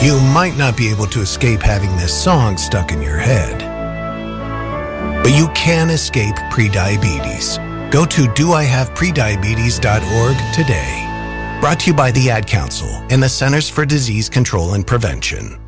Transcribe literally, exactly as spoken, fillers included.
You might not be able to escape having this song stuck in your head, but you can escape prediabetes. Go to do I have prediabetes dot org today. Brought to you by the Ad Council and the Centers for Disease Control and Prevention.